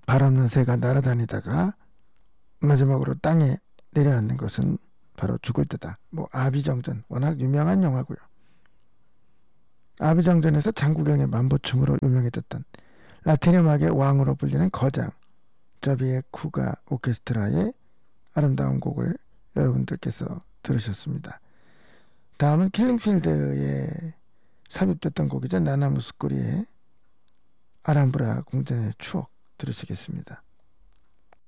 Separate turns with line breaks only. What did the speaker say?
바람난 새가 날아다니다가 마지막으로 땅에 내려앉는 것은 바로 죽을 때다. 아비정전 워낙 유명한 영화고요. 아비정전에서 장구경의 만보춤으로 유명해졌던 라틴 음악의 왕으로 불리는 거장 저비의 쿠가 오케스트라의 아름다운 곡을 여러분들께서 들으셨습니다. 다음은 킬링필드에 삽입됐던 곡이죠. 나나무스쿠리의 아람브라 궁전의 추억 들으시겠습니다.